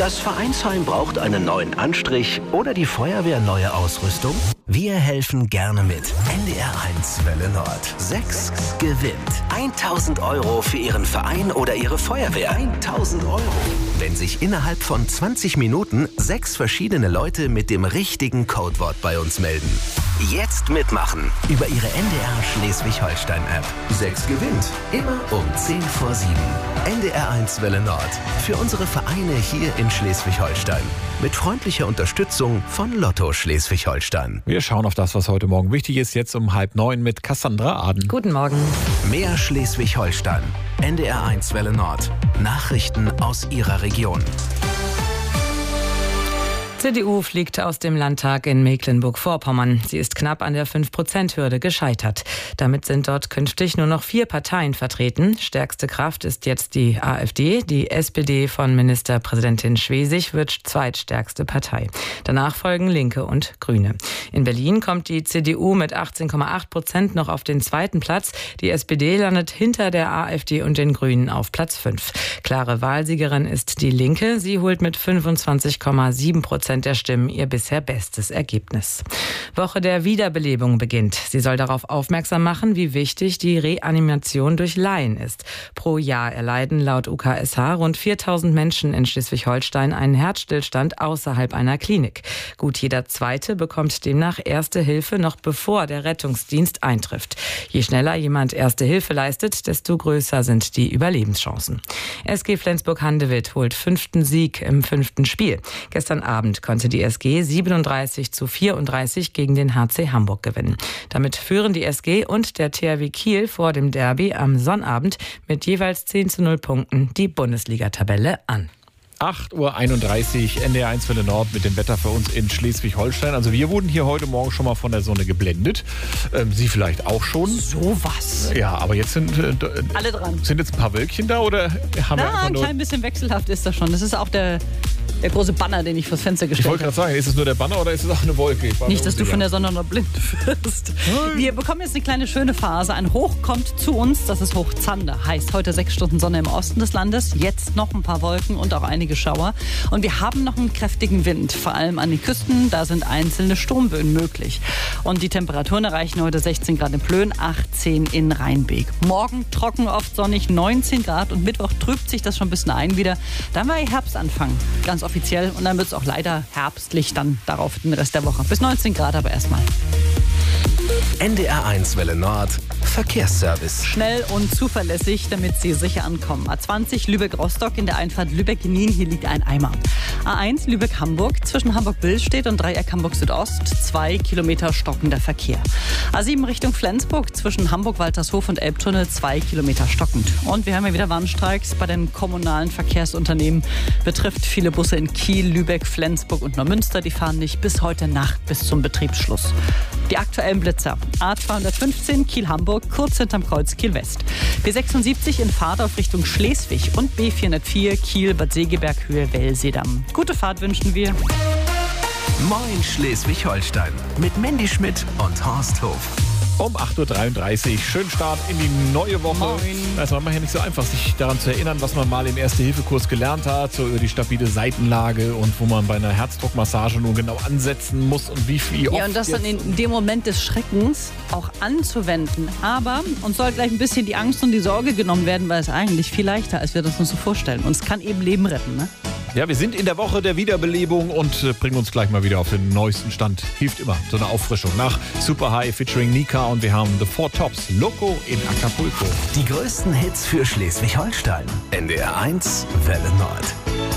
Das Vereinsheim braucht einen neuen Anstrich oder die Feuerwehr neue Ausrüstung? Wir helfen gerne mit. NDR1 Welle Nord. 6 gewinnt. 1.000 € für Ihren Verein oder Ihre Feuerwehr. 1.000 €. Wenn sich innerhalb von 20 Minuten 6 verschiedene Leute mit dem richtigen Codewort bei uns melden. Jetzt mitmachen über Ihre NDR Schleswig-Holstein-App. 6 gewinnt. Immer um 10 vor 7. NDR1 Welle Nord. Für unsere Vereine hier in Schleswig-Holstein. Mit freundlicher Unterstützung von Lotto Schleswig-Holstein. Wir schauen auf das, was heute Morgen wichtig ist. Jetzt um 8:30 mit Cassandra Aden. Guten Morgen. Mehr Schleswig-Holstein. NDR1 Welle Nord. Nachrichten aus Ihrer Region. CDU fliegt aus dem Landtag in Mecklenburg-Vorpommern. Sie ist knapp an der 5%-Hürde gescheitert. Damit sind dort künftig nur noch 4 Parteien vertreten. Stärkste Kraft ist jetzt die AfD. Die SPD von Ministerpräsidentin Schwesig wird zweitstärkste Partei. Danach folgen Linke und Grüne. In Berlin kommt die CDU mit 18,8% noch auf den zweiten Platz. Die SPD landet hinter der AfD und den Grünen auf Platz 5. Klare Wahlsiegerin ist die Linke. Sie holt mit 25,7% der Stimmen ihr bisher bestes Ergebnis. Woche der Wiederbelebung beginnt. Sie soll darauf aufmerksam machen, wie wichtig die Reanimation durch Laien ist. Pro Jahr erleiden laut UKSH rund 4.000 Menschen in Schleswig-Holstein einen Herzstillstand außerhalb einer Klinik. Gut jeder Zweite bekommt demnach Erste Hilfe noch bevor der Rettungsdienst eintrifft. Je schneller jemand Erste Hilfe leistet, desto größer sind die Überlebenschancen. SG Flensburg-Handewitt holt 5. Sieg im 5. Spiel. Gestern Abend konnte die SG 37:34 gegen den HC Hamburg gewinnen. Damit führen die SG und der THW Kiel vor dem Derby am Sonnabend mit jeweils 10:0 Punkten die Bundesliga-Tabelle an. 8:31 Uhr, NDR1 Welle Nord mit dem Wetter für uns in Schleswig-Holstein. Also wir wurden hier heute Morgen schon mal von der Sonne geblendet. Sie vielleicht auch schon. Sowas. Ja, aber jetzt sind alle dran. Sind jetzt ein paar Wölkchen da oder haben wir einfach ein nur... klein bisschen wechselhaft ist das schon. Das ist auch der große Banner, den ich vors Fenster gestellt habe. Ich wollte gerade sagen, ist es nur der Banner oder ist es auch eine Wolke? Nicht, dass du von der Sonne noch blind wirst. Wir bekommen jetzt eine kleine schöne Phase. Ein Hoch kommt zu uns, das ist Hoch Zander. Heißt heute 6 Stunden Sonne im Osten des Landes, jetzt noch ein paar Wolken und auch einige Schauer. Und wir haben noch einen kräftigen Wind, vor allem an den Küsten, da sind einzelne Sturmböen möglich. Und die Temperaturen erreichen heute 16 Grad in Plön, 18 in Rheinbeek. Morgen trocken, oft sonnig, 19 Grad und Mittwoch trübt sich das schon ein bisschen ein wieder. Dann war Herbstanfang, ganz offiziell. Und dann wird es auch leider herbstlich dann darauf den Rest der Woche. Bis 19 Grad aber erstmal. NDR1 Welle Nord. Verkehrsservice. Schnell und zuverlässig, damit Sie sicher ankommen. A20 Lübeck-Rostock in der Einfahrt Lübeck-Genin. Hier liegt ein Eimer. A1 Lübeck-Hamburg zwischen Hamburg-Billstedt und Dreieck Hamburg-Südost. 2 Kilometer stockender Verkehr. A7 Richtung Flensburg zwischen Hamburg-Waltershof und Elbtunnel. 2 Kilometer stockend. Und wir haben ja wieder Warnstreiks bei den kommunalen Verkehrsunternehmen. Betrifft viele Busse in Kiel, Lübeck, Flensburg und Neumünster. Die fahren nicht bis heute Nacht bis zum Betriebsschluss. Die aktuellen Blitzer. A215 Kiel-Hamburg, kurz hinterm Kreuz Kiel-West. B76 in Fahrt auf Richtung Schleswig und B404 Kiel-Bad Segeberg Höhe Wellseedamm. Gute Fahrt wünschen wir. Moin Schleswig-Holstein mit Mandy Schmidt und Horst Hof. Um 8:33 Uhr. Schönen Start in die neue Woche. Moin. Es war manchmal nicht so einfach, sich daran zu erinnern, was man mal im Erste-Hilfe-Kurs gelernt hat, so über die stabile Seitenlage und wo man bei einer Herzdruckmassage nur genau ansetzen muss und wie viel oft. Ja, und das dann in dem Moment des Schreckens auch anzuwenden. Aber uns soll gleich ein bisschen die Angst und die Sorge genommen werden, weil es eigentlich viel leichter ist, als wir das uns so vorstellen. Und es kann eben Leben retten, ne? Ja, wir sind in der Woche der Wiederbelebung und bringen uns gleich mal wieder auf den neuesten Stand. Hilft immer, so eine Auffrischung. Nach Super High featuring Nika und wir haben The Four Tops, Loco in Acapulco. Die größten Hits für Schleswig-Holstein. NDR1 Welle Nord.